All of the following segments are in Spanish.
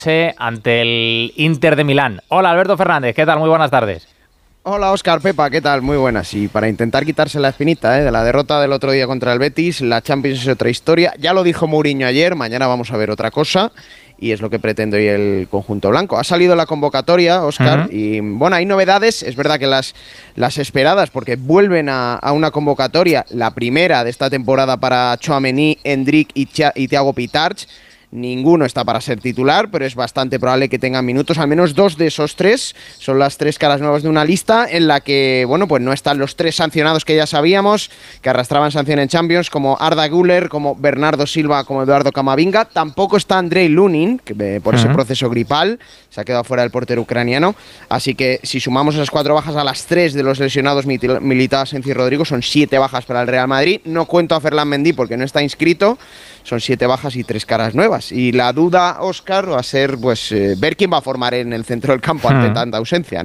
ante el Inter de Milán. Hola, Alberto Fernández, ¿qué tal? Muy buenas tardes. Hola, Óscar, Pepa, ¿qué tal? Muy buenas. Y para intentar quitarse la espinita de la derrota del otro día contra el Betis, la Champions es otra historia. Ya lo dijo Mourinho ayer, mañana vamos a ver otra cosa. Y es lo que pretende hoy el conjunto blanco. Ha salido la convocatoria, Óscar, y bueno, hay novedades. Es verdad que las esperadas, porque vuelven a una convocatoria, la primera de esta temporada para Tchouaméni, Endrick y Thiago Pitarch. Ninguno está para ser titular, pero es bastante probable que tengan minutos. Al menos 2 de esos 3 son las 3 caras nuevas de una lista en la que, bueno, pues no están los 3 sancionados que ya sabíamos, que arrastraban sanción en Champions, como Arda Güler, como Bernardo Silva, como Eduardo Camavinga. Tampoco está Andrei Lunin, que por ese proceso gripal se ha quedado fuera del portero ucraniano. Así que si sumamos esas 4 bajas a las 3 de los lesionados Militao, Asensio y Rodrigo, son 7 bajas para el Real Madrid. No cuento a Ferland Mendy porque no está inscrito. Son 7 bajas y 3 caras nuevas. Y la duda, Óscar, va a ser pues ver quién va a formar en el centro del campo ante tanta ausencia.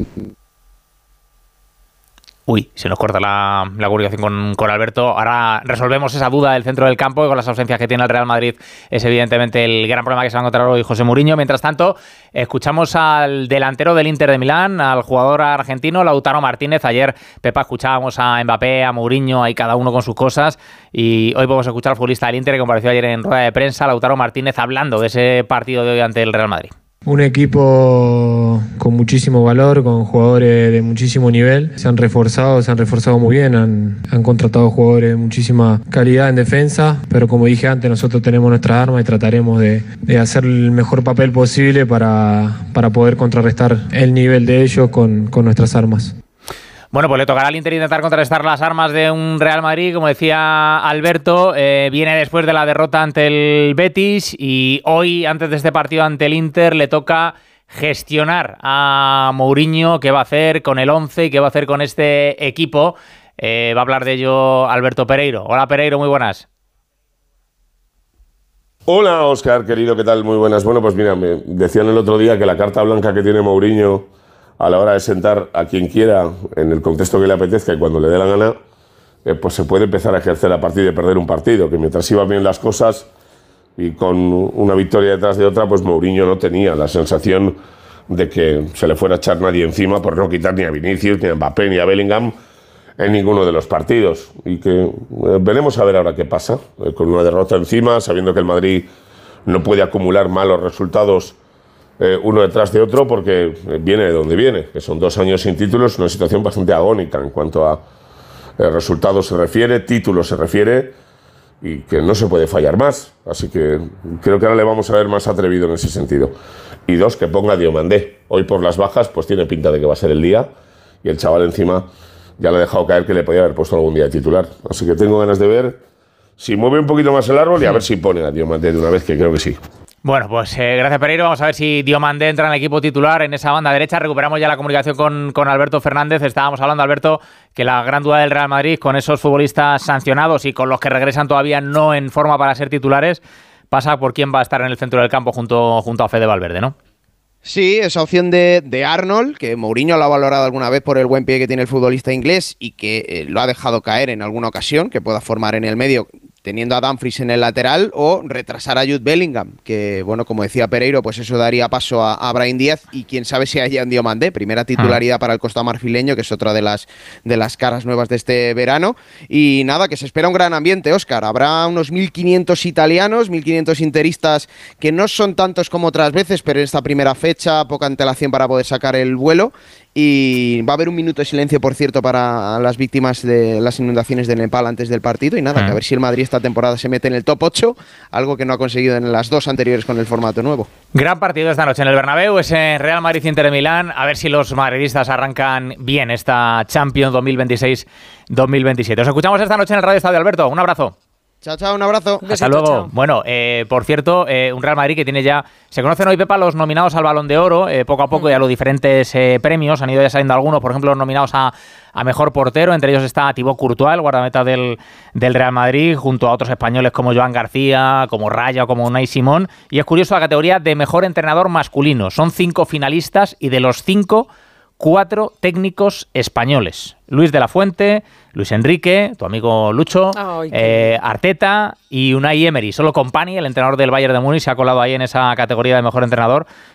Uy, se nos corta la comunicación con Alberto. Ahora resolvemos esa duda del centro del campo y con las ausencias que tiene el Real Madrid es evidentemente el gran problema que se va a encontrar hoy José Mourinho. Mientras tanto, escuchamos al delantero del Inter de Milán, al jugador argentino Lautaro Martínez. Ayer, Pepa, escuchábamos a Mbappé, a Mourinho, ahí cada uno con sus cosas. Y hoy podemos escuchar al futbolista del Inter que compareció ayer en rueda de prensa, Lautaro Martínez, hablando de ese partido de hoy ante el Real Madrid. Un equipo con muchísimo valor, con jugadores de muchísimo nivel. Se han reforzado muy bien, han contratado jugadores de muchísima calidad en defensa, pero como dije antes, nosotros tenemos nuestras armas y trataremos de hacer el mejor papel posible para poder contrarrestar el nivel de ellos con nuestras armas. Bueno, pues le tocará al Inter intentar contrarrestar las armas de un Real Madrid, como decía Alberto, viene después de la derrota ante el Betis y hoy, antes de este partido ante el Inter, le toca gestionar a Mourinho qué va a hacer con el 11 y qué va a hacer con este equipo. Va a hablar de ello Alberto Pereiro. Hola, Pereiro, muy buenas. Hola, Óscar, querido, ¿qué tal? Muy buenas. Bueno, pues mira, me decían el otro día que la carta blanca que tiene Mourinho a la hora de sentar a quien quiera en el contexto que le apetezca y cuando le dé la gana, pues se puede empezar a ejercer a partir de perder un partido, que mientras iban bien las cosas y con una victoria detrás de otra, pues Mourinho no tenía la sensación de que se le fuera a echar nadie encima por no quitar ni a Vinicius, ni a Mbappé, ni a Bellingham en ninguno de los partidos. Y que veremos a ver ahora qué pasa, con una derrota encima, sabiendo que el Madrid no puede acumular malos resultados uno detrás de otro porque viene de donde viene, que son 2 años sin títulos, una situación bastante agónica en cuanto a resultados se refiere, títulos se refiere, y que no se puede fallar más. Así que creo que ahora le vamos a ver más atrevido en ese sentido. Y 2, que ponga Diomandé. Hoy por las bajas pues tiene pinta de que va a ser el día, y el chaval encima ya le ha dejado caer que le podía haber puesto algún día de titular. Así que tengo ganas de ver si mueve un poquito más el árbol y a ver si pone a Diomandé de una vez, que creo que sí. Bueno, pues gracias, Pereiro. Vamos a ver si Diomandé entra en el equipo titular en esa banda derecha. Recuperamos ya la comunicación con Alberto Fernández. Estábamos hablando, Alberto, que la gran duda del Real Madrid, con esos futbolistas sancionados y con los que regresan todavía no en forma para ser titulares, pasa por quién va a estar en el centro del campo junto a Fede Valverde, ¿no? Sí, esa opción de Arnold, que Mourinho lo ha valorado alguna vez por el buen pie que tiene el futbolista inglés y que lo ha dejado caer en alguna ocasión, que pueda formar en el medio teniendo a Dumfries en el lateral, o retrasar a Jude Bellingham, que bueno, como decía Pereiro, pues eso daría paso a Brahim Díaz y quién sabe si haya un Diomandé, primera titularidad para el costamarfileño, que es otra de las caras nuevas de este verano. Y nada, que se espera un gran ambiente, Óscar. Habrá unos 1.500 italianos, 1.500 interistas, que no son tantos como otras veces, pero en esta primera fecha, poca antelación para poder sacar el vuelo. Y va a haber un minuto de silencio, por cierto, para las víctimas de las inundaciones de Nepal antes del partido. Y nada, que a ver si el Madrid esta temporada se mete en el top 8, algo que no ha conseguido en las 2 anteriores con el formato nuevo. Gran partido esta noche en el Bernabéu, ese Real Madrid-Inter de Milán. A ver si los madridistas arrancan bien esta Champions 2026-2027. Os escuchamos esta noche en el Radio Estadio, Alberto. Un abrazo. Chao, chao, un abrazo. Hasta luego. Chao. Bueno, por cierto, un Real Madrid que tiene ya... Se conocen hoy, Pepa, los nominados al Balón de Oro, poco a poco ya los diferentes premios. Han ido ya saliendo algunos, por ejemplo, los nominados a Mejor Portero. Entre ellos está Thibaut Courtois, el guardameta del Real Madrid, junto a otros españoles como Joan García, como Raya o como Unai Simón. Y es curioso la categoría de Mejor Entrenador Masculino. Son 5 finalistas y de los 5... 4 técnicos españoles. Luis de la Fuente, Luis Enrique, tu amigo Lucho, Arteta y Unai Emery. Solo Kompany, el entrenador del Bayern de Múnich, se ha colado ahí en esa categoría de mejor entrenador,